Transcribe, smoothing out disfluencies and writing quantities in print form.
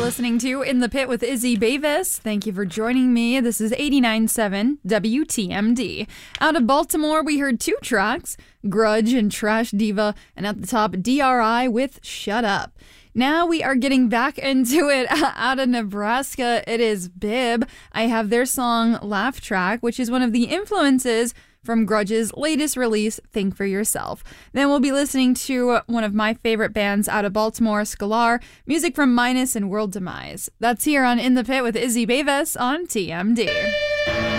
listening to In the Pit with Izzy Bavis. Thank you for joining me. This is 89.7 WTMD. Out of Baltimore, we heard two tracks, Grudge and Trash Diva, and at the top, DRI with Shut Up. Now we are getting back into it. Out of Nebraska, it is Bib. I have their song Laugh Track, which is one of the influences from Grudge's latest release, Think for Yourself. Then we'll be listening to one of my favorite bands out of Baltimore, Scalar, music from Minus and World Demise. That's here on In the Pit with Izzy Bavis on TMD.